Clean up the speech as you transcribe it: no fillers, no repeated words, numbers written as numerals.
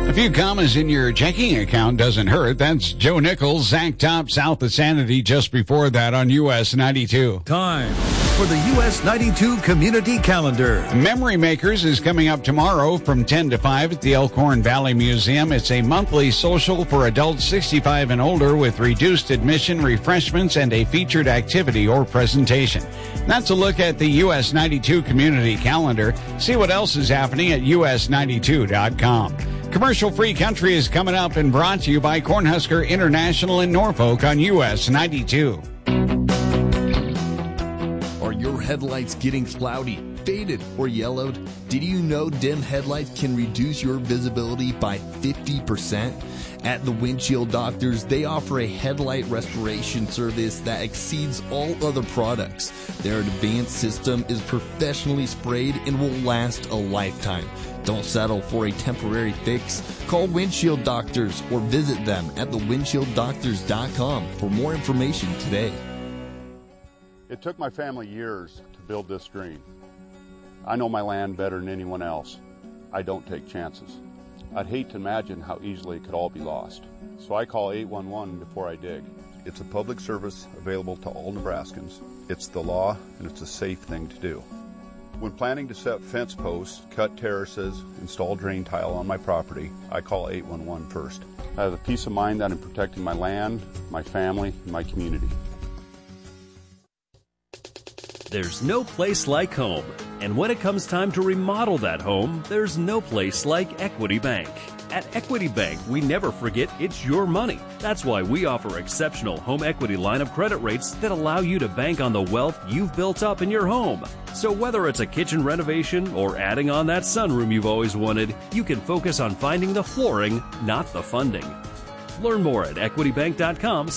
A few commas in your checking account doesn't hurt. That's Joe Nichols, Zach Top, south of Sanity, just before that on US 92. Time for the US 92 Community Calendar. Memory Makers is coming up tomorrow from 10 to 5 at the Elkhorn Valley Museum. It's a monthly social for adults 65 and older with reduced admission, refreshments, and a featured activity or presentation. That's a look at the US 92 Community Calendar. See what else is happening at us92.com. Commercial-free country is coming up and brought to you by Cornhusker International in Norfolk on US 92. Are your headlights getting cloudy, faded, or yellowed? Did you know dim headlights can reduce your visibility by 50%? At the Windshield Doctors, they offer a headlight restoration service that exceeds all other products. Their advanced system is professionally sprayed and will last a lifetime. Don't settle for a temporary fix. Call Windshield Doctors or visit them at thewindshieldoctors.com for more information today. It took my family years to build this dream. I know my land better than anyone else. I don't take chances. I'd hate to imagine how easily it could all be lost. So I call 811 before I dig. It's a public service available to all Nebraskans. It's the law, and it's a safe thing to do. When planning to set fence posts, cut terraces, install drain tile on my property, I call 811 first. I have the peace of mind that I'm protecting my land, my family, and my community. There's no place like home. And when it comes time to remodel that home, there's no place like Equity Bank. At Equity Bank, we never forget it's your money. That's why we offer exceptional home equity line of credit rates that allow you to bank on the wealth you've built up in your home. So whether it's a kitchen renovation or adding on that sunroom you've always wanted, you can focus on finding the flooring, not the funding. Learn more at equitybank.com.